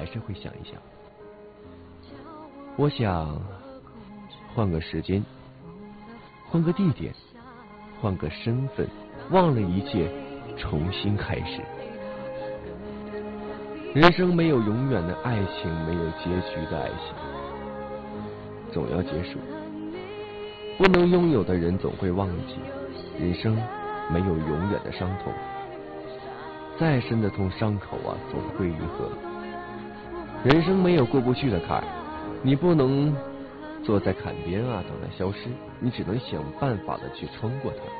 还是会想一想。我想换个时间，换个地点，换个身份，忘了一切，重新开始。人生没有永远的爱情，没有结局的爱情，总要结束。不能拥有的人总会忘记，人生没有永远的伤痛，再深的痛伤口啊，总会愈合。人生没有过不去的坎儿，你不能坐在坎边啊等它消失，你只能想办法的去穿过它。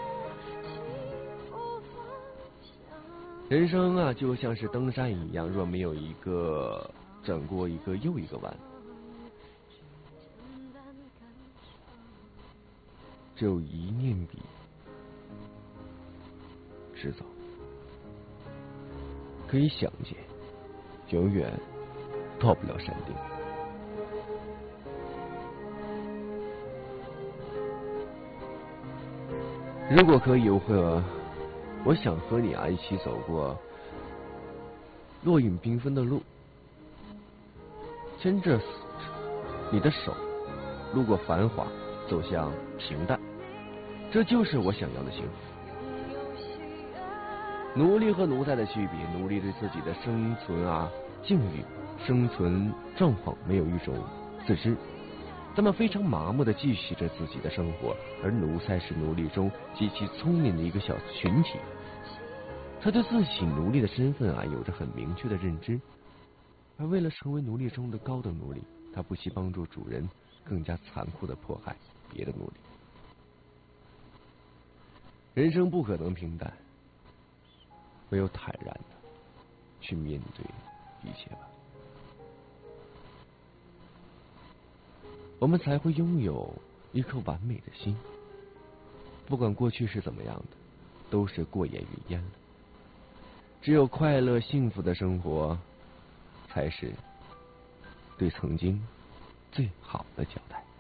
人生啊就像是登山一样，若没有一个转过一个又一个弯，只有一念笔直走，可以想见，永远到不了山顶。如果可以，我想和你啊一起走过落影缤纷的路，牵着你的手，路过繁华，走向平淡，这就是我想要的幸福。奴隶和奴才的区别，奴隶对自己的生存啊境遇、生存状况没有一种自知，他们非常麻木地继续着自己的生活，而奴才是奴隶中极其聪明的一个小群体，他对自己奴隶的身份啊有着很明确的认知，而为了成为奴隶中的高等奴隶，他不惜帮助主人更加残酷地迫害别的奴隶。人生不可能平淡，唯有坦然的去面对一切吧，我们才会拥有一颗完美的心。不管过去是怎么样的，都是过眼云烟了。只有快乐幸福的生活，才是对曾经最好的交代。